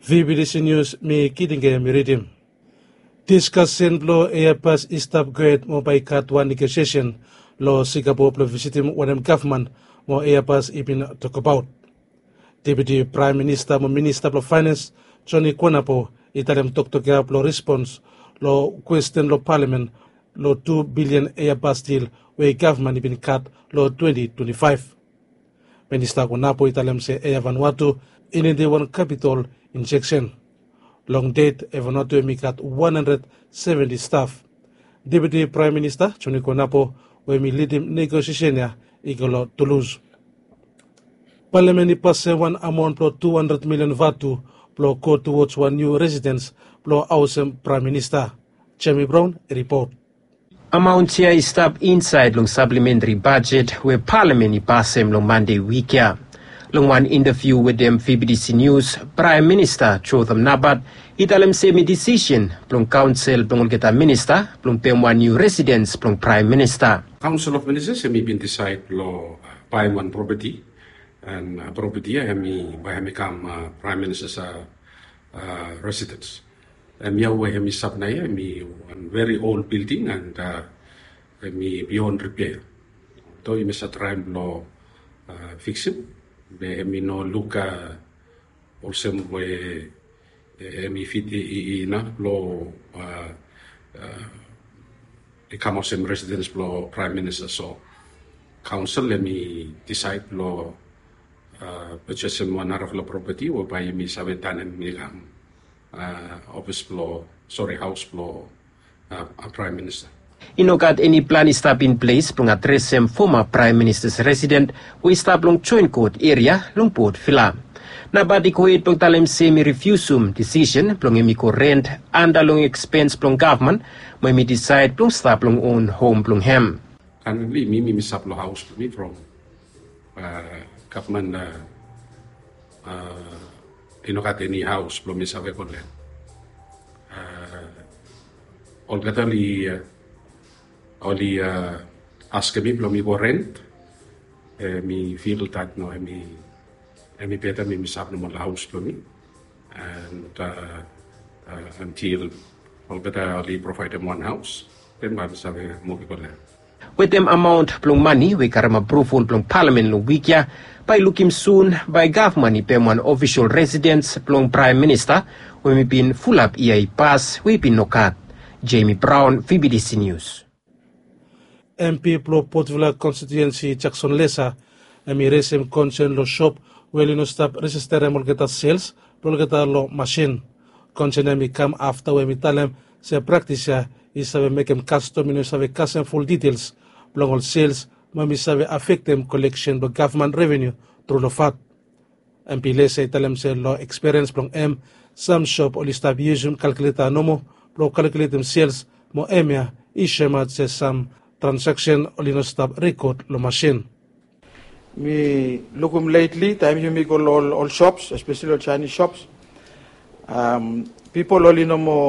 VBDC News mi kidinge miridim. Discussion lo Airbus East upgrade mo by cut one negotiation lo Singapore lo visiting one government mo Airbus ibin talk about. Deputy Prime Minister mo Minister of Finance Johnny Quanapo italem toktokia lo response lo question lo Parliament lo 2 billion Airbus deal where government ibin cut lo 2025. Minister Quanapo italem se Air Vanuatu in the one capital injection. Long date Vanuatu emikat 170 staff. Deputy Prime Minister Johnny Quanapo we mi leading negotiation ya igolo Toulouse. Parliament passe one amount plus 200 million vatu plus go towards one new residence plus awesome Prime Minister. Jamie Brown report. Amount here is stop inside long supplementary budget where Parliament passe long Monday week ya. Long one interview with them VBDC News, Prime Minister Chotham Nabat, italem semi decision plong council plong kita minister plong pem one new residence plong Prime Minister. Council of Ministers have been decide lo buy one property and property have become Prime Minister's residence. Miao have me sub na me one very old building and me beyond repair. To me sa try lo fix it. Be mi no luka also we mi fit na lo become some residence lo Prime Minister so council let me decide lo purchase one of lo property or buy mi sabetan and milam office house lo Prime Minister. Inogat any plan stop in place plong address sem former Prime Minister's resident we stop long joint court area long Port Phillip. Nabadi ko it plong talem semi refusum decision plong emiko rent anda long expense plong government may mi decide plong stop long own home plong hem. Currently mi stop lo house me from government inogat any house plong mi sabe ko len. All gatali only ask me plum me rent me feel that no me better me sab no house plum me and until all better only provide them one house then I have more people there. With them amount plum money we karam approval plum parliament lo weekya by looking soon by government pay one official residence plum Prime Minister when we been full up EI pass we been nokat. Jamie Brown VBDC News. MP pro Port Vila constituency Jackson Lesa emi resem concern lo shop well no stop register molgeta sales molgeta lo machine concern emi come after we talem se practice is sabe make em custom no sabe custom full details blong sales mami sabe affect them collection but government revenue through lo fat MP Lesa talem se lo experience blong some shop only stop using calculator nomo pro calculate them sales mo emia ishemat se some transaction only no stop record lo machine. Me look lately, time you make all shops, especially all Chinese shops. People all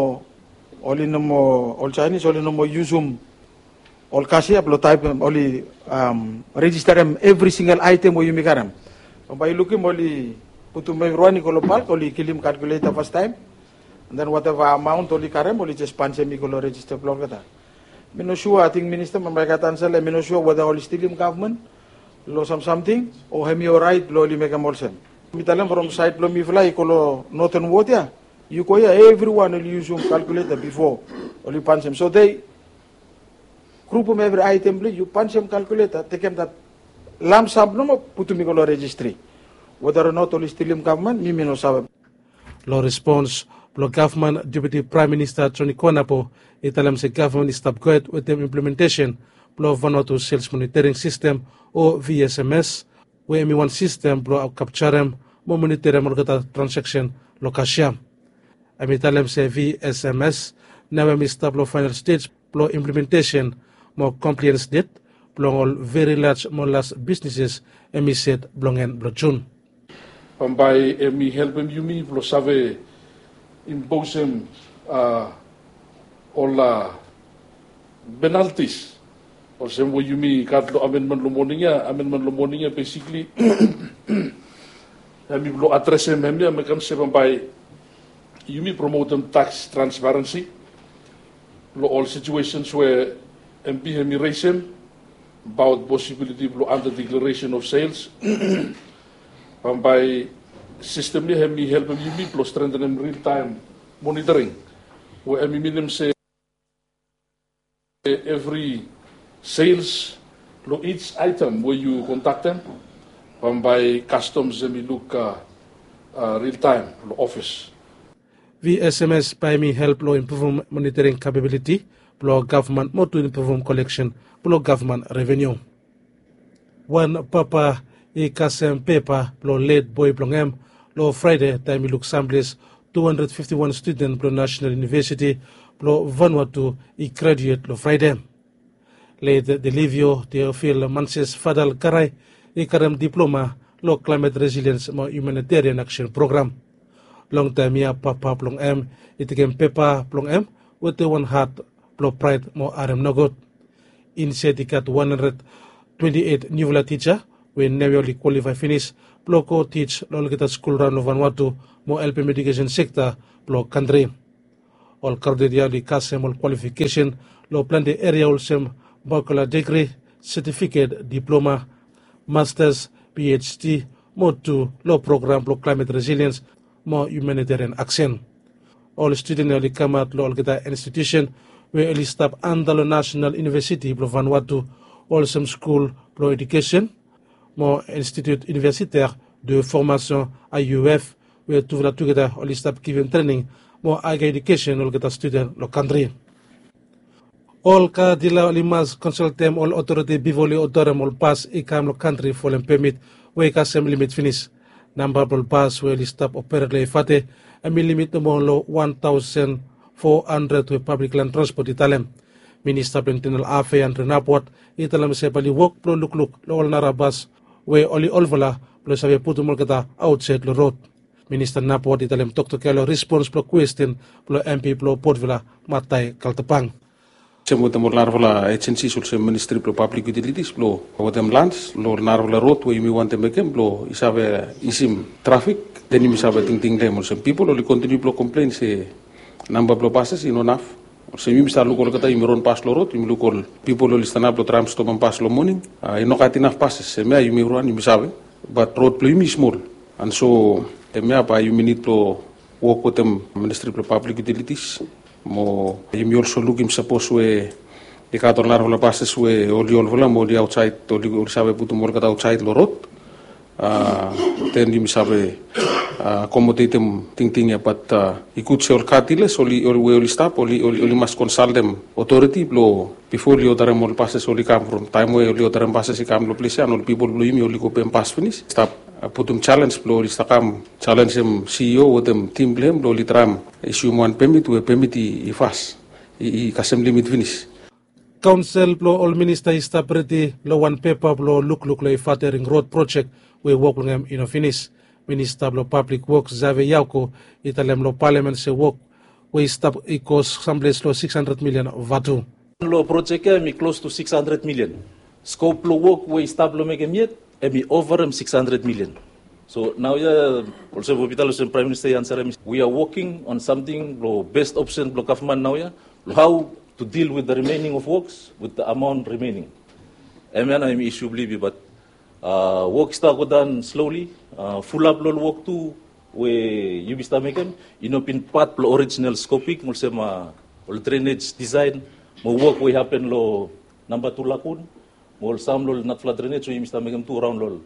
Chinese, only no more use all cash up, type only register them every single item where you make them. By looking only put to make running only kill him calculator first time, and then whatever amount only carem only just punch him register block that. I'm not sure, I think Minister Mamrakatan Sal, I'm not sure whether all still in government, lo something, or have you right, lo make a molsem. Me tell them from side lo me fly, colo northern water, you go here, everyone will use your calculator before, only punch them. So they group them every item, you punch them calculator, take them that lump sum, no put to me colo registry. Whether or not all still in government, me no sabe. Lo response, lo government Deputy Prime Minister Johnny Quanapo italam se government stop good with the implementation of Vanuatu sales monitoring system or VSMS where mi one system blow capture mo monitor mo gata transaction lo kasham ami italam se VSMS now mi stop lo final stage blow implementation mo compliance date blow all very large mo last businesses emi set blongen blo June pambai emi helpem yumi blow save imposem all penalties or some way you mean katlo amendment lumoninga basically I mean lo address him me kan se by Yumi promote tax transparency. All situations where MP hemi raisem about possibility under declaration of sales. By system ni hemi help Yumi plus strengthen real time monitoring. Where minimum say every sales lo each item where you contact them. By customs hemi look real time lo office. VSMS by me help lo improve monitoring capability, lo government more to improve collection, lo government revenue. One papa kasem paper lo late boy plongem lo Friday time look samples 251 student lo National University lo Vanuatu graduate lo Friday. Late Delivio Teofil Manses Fadal Karai karam diploma lo climate resilience mo humanitarian action program. Long time ya papa plong M itikem pepa plong M with the one heart plo pride mo arem nagot. In setikat 128 new teacher when nearly qualify finish plo ko teach lo kita school ran lo Vanuatu mo LP education sector plo country. All cardia li kasem all qualification lo plan the area sem bachelor degree, certificate, diploma, masters, PhD, mo to law program plo climate resilience mo humanitarian action. All students only come out lo kita institution where only staff andalo National University plo Vanuatu, all some school plo education, mo institut universitaire de formation IUF where tout la together only staff given training mo higher education all kita student lo country. All ka dila limas consultem all authority bivoli autorem all pass ikam lo country for them permit we ka sem limit finish. Number of pass will stop operate le fate a limit mo lo 1,400 with public land transport italem. Minister Pentinal Afe and Renapot italam se pali walk pro look lo all narabas we oli olvala plus ave puto mo kata outside lo road. Minister Napot italem tok to kelo response pro question pro MP pro Portvilla Matai Kaltapang. Semo tamo larvala agency sul se Ministry pro Public Utilities lo watem lands lo narvala road we mi want mekem lo isave isim traffic then mi sabe ting demo some people only continue pro complain se number pro passes in enough se mi sta lo kata imiron pass lo road mi lo kol people only stand up lo trams to pass lo morning no kat enough passes se me mi ruan mi sabe but road pro mi small and so me apa you need pro work with them Ministry pro Public Utilities mo you also looking suppose we ikator narvala passes we oli olvola mo oli outside oli sabe puto mo kata outside lo road then you sabe accommodate them ting ya but ikut se ol katiles oli stop oli must consult them authority lo before li otare mo passes oli come from time we oli otare passes ikam lo place and all people lo imi oli ko pem pass finish stop putum challenge lo listakam challenge em CEO wotem team blem lo litram issue one permit we permit I fast I kasem limit finish Council plo all minister ista preti lo one paper plo look lo fatering road project we work ngam ino finish. Minister plo public works Zave Yauko italem lo parliament se work we stop equals sambles lo 600 million vatu. Lo project mi close to 600 million. Scope lo work we stop lo megem yet mi over 600 million. So now also Prime Minister answer we are working on something lo best option lo government now how to deal with the remaining of works with the amount remaining. I'm issue believe but work start go done slowly full up lo work too we you be start making pin part lo original scoping mo se ma drainage design mo work we happen lo number 2 lakun mo sam lo not flood drainage so you start making two around lo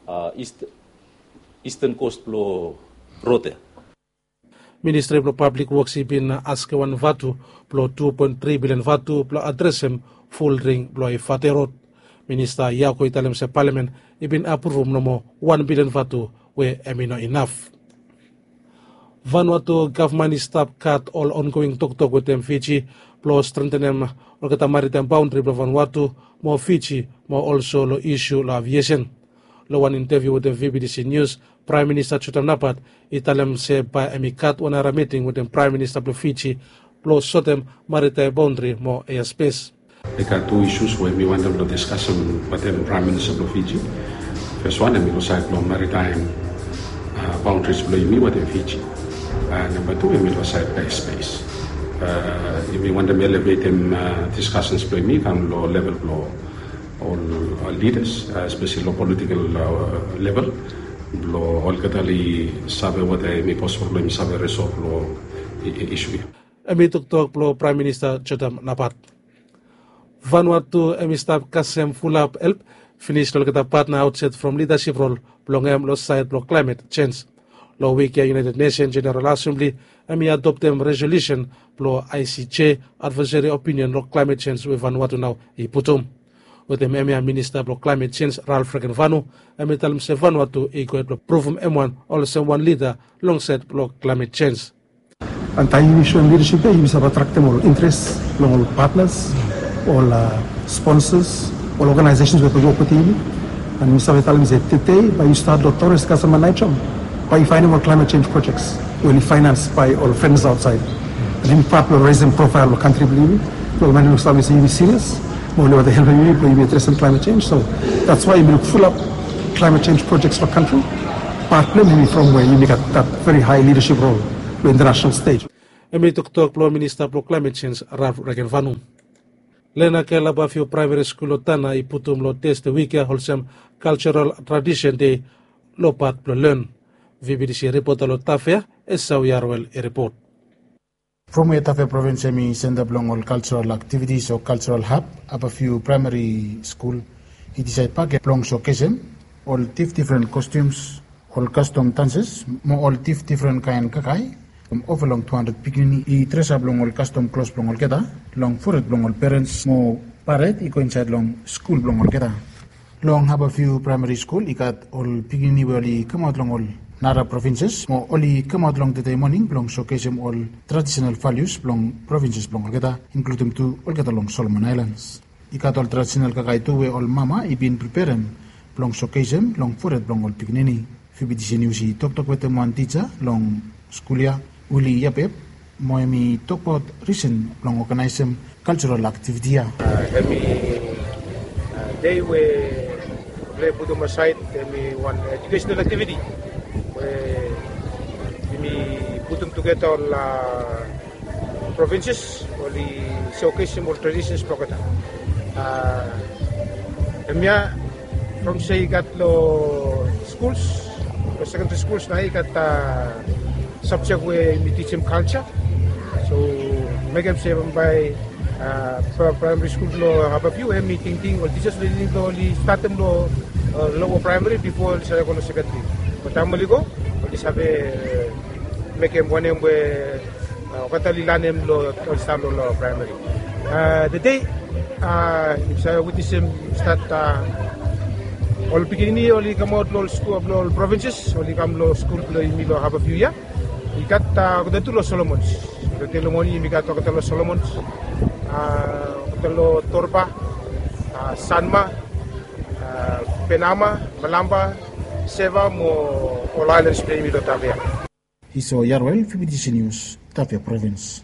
eastern coast lo rote. Ministry of Public Works ibin ask one vatu plo 2.3 billion vatu plo addressem full ring plo fate road. Minister Yako italem se parliament ibin approve mo 1 billion vatu we emino enough. Vanuatu government stop cut all ongoing talk with them Fiji plo strengthen them or kata maritime boundary plo Vanuatu mo Fiji mo also lo issue lo aviation. Lo one interview with the VBDC News, Prime Minister Chutam Napat, italem se by emikat wanara meeting with the Prime Minister of Fiji, plus sotem maritime boundary mo airspace. There are two issues where we want to discuss with the Prime Minister of Fiji. First one, we maritime boundaries below me with Fiji. Number two, we will side by space. If we want to elevate them discussions by me, come low level below all leaders, especially low political level, below all katali sabe what I may possibly sabe resolve low issue. Emi tuktok below Prime Minister Chotam Napat. Vanuatu emi staff Kasem Fulap help finish lo kata partner outset from leadership role belong lo side below climate change. Lo week United Nations General Assembly emi adopt them resolution below ICJ advisory opinion lo climate change with Vanuatu now iputum. With them emi Minister below climate change Ralph Regenvanu emi talim se Vanuatu iko below prove M1 also one leader alongside below climate change. And tayo show leadership there, you must attract them all interests, all partners, all sponsors, all organizations with the work with you. And Mr. Vitalim said, today, by you start Doctores Kasama Naicham, by finding all climate change projects, will be financed by all friends outside. And then part will raise them profile of country believe it. Well, when you start with you serious, more with the help of you, will be addressing climate change. So that's why you look full up climate change projects for country, partly from where you make that very high leadership role to the international stage. Emi tuktok plo Minister pro climate change Ralph Regenvanu. Lena kela ba few primary school tana iputum lo test week wholesome cultural tradition day lo pat plo learn. VBDC report lo tafia Esau Yarwell report. From Tafe province mi send up long all cultural activities or cultural hub up a few primary school. It is a pack long showcase all different costumes, all custom dances, all different kind kakai. Over long 200 pigini I dress up long all custom clothes long all keda long for it long all parents mo parade I coincide long school long all keda long have a few primary school I got all pigini wali come out long all Nara provinces mo only come out long the day morning long showcase them all traditional values long provinces long all keda including to all keda long Solomon Islands I got all traditional kakai to all mama I been preparing long showcase them long for it long all pigini FBDC news I talk with them one teacher long schoolia Uli yapep, moemi talk about recent long organized cultural activity. They were put on aside one educational activity. We put them together all provinces, only showcase more traditions. From say got lo schools, secondary schools na got subject where we teach them culture. So make them say by primary school lo have a few meeting or teachers will start them lower primary before say go secondary. But tamali go this have make them one where katali lanem lo start lo primary. The day if say with this start all beginning only come out lo school of lo provinces only come lo school lo have a few year. Ikat kata lo Solomons, kata lo moni ikat kata lo Solomons, kata lo Torba, Sanma, Penama, Malamba, Seva mo all islands play milo Tavia. Iso Yarwell, FBDC News, Tavia Province.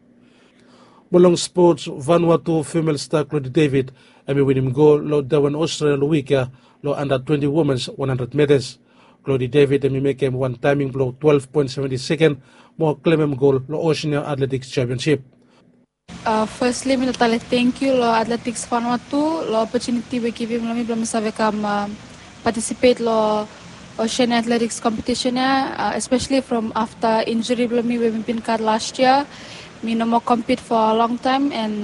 Bolong sports Vanuatu female star Claudia David, emi winning goal lo dawan Australia lo wika lo under 20 women's 100 meters. Claudia David emi make him one timing blow 12.70 second more claim goal lo Oceania Athletics Championship. Firstly, I thank you lo Athletics Vanuatu lo opportunity we give him lo mi belum sabe kam participate lo Oceania Athletics competition especially from after injury belum mi we been card last year. Me no more compete for a long time and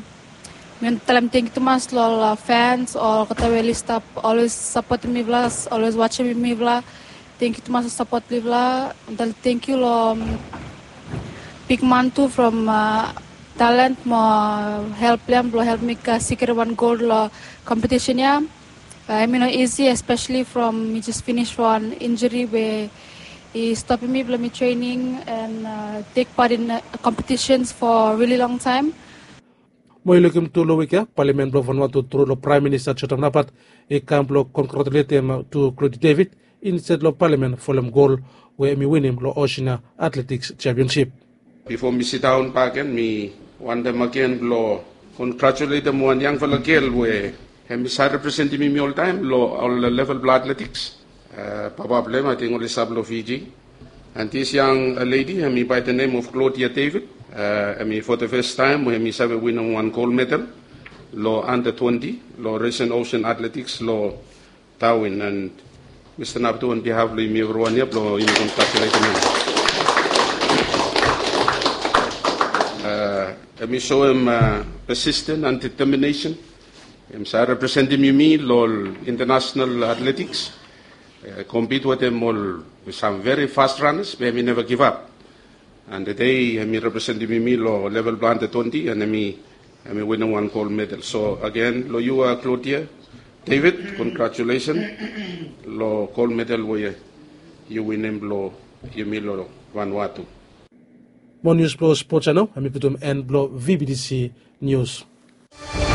thank you to mas lo fans or kata weli staff always support me bla always watching me bla thank you to mas support me bla thank you lo big man too from talent mo help them blo help me secure one gold lo competition ya I mean easy especially from me just finish one injury where he stopped me bla me training and take part in competitions for a really long time. Moi lukim tu lo wika parliament blo Vanuatu through lo Prime Minister Chotam Napat e camp lo congratulate him to Claudia David instead lo parliament for them goal where me win him lo Oceania Athletics Championship. Before me sit down back and me want them again lo congratulate them one young fellow girl where me side representing me all time lo all level blood athletics. Probably I think only sub lo Fiji And this young lady, by the name of Claudia David, for the first time, we have won one gold medal, lo under 20, lo Russian Ocean Athletics, lo Tawin, and Mr. Nabdo on behalf of me, everyone, lo congratulate him. We show him persistence and determination. I represent me, lo international athletics. Compete with them all with some very fast runners, but we never give up. And today, I represent me level under 20, and I win one gold medal. So again, lo you are Claudia David, congratulations. Lo gold medal where you win him lo you lo Vanuatu. More news blow sports channel, I'm N blow VBDC News.